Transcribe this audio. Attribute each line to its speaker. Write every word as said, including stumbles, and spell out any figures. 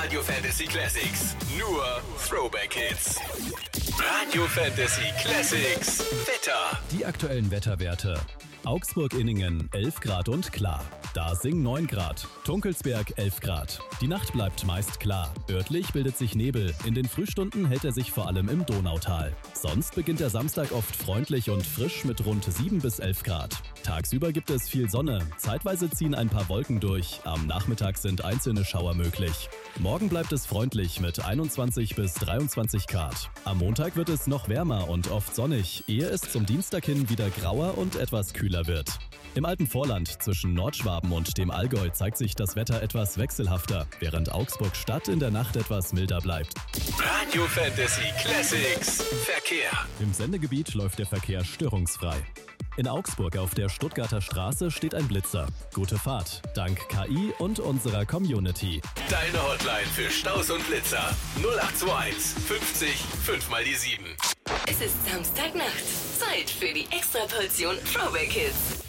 Speaker 1: Radio Fantasy Classics. Nur Throwback Hits. Radio Fantasy Classics. Wetter.
Speaker 2: Die aktuellen Wetterwerte. Augsburg-Inningen elf Grad und klar. Dasing neun Grad. Tunkelsberg elf Grad. Die Nacht bleibt meist klar. Örtlich bildet sich Nebel. In den Frühstunden hält er sich vor allem im Donautal. Sonst beginnt der Samstag oft freundlich und frisch mit rund sieben bis elf Grad. Tagsüber gibt es viel Sonne. Zeitweise ziehen ein paar Wolken durch. Am Nachmittag sind einzelne Schauer möglich. Morgen bleibt es freundlich mit einundzwanzig bis dreiundzwanzig Grad. Am Montag wird es noch wärmer und oft sonnig, ehe es zum Dienstag hin wieder grauer und etwas kühler wird. Im alten Vorland zwischen Nordschwaben und dem Allgäu zeigt sich das Wetter etwas wechselhafter, während Augsburg Stadt in der Nacht etwas milder bleibt.
Speaker 1: Radio Fantasy Classics. Verkehr.
Speaker 2: Im Sendegebiet läuft der Verkehr störungsfrei. In Augsburg auf der Stuttgarter Straße steht ein Blitzer. Gute Fahrt, dank K I und unserer Community.
Speaker 1: Deine Hotline für Staus und Blitzer. null acht zwei eins fünfzig fünf mal die sieben.
Speaker 3: Es ist Samstagnacht. Zeit für die Extraportion Throwback Hits.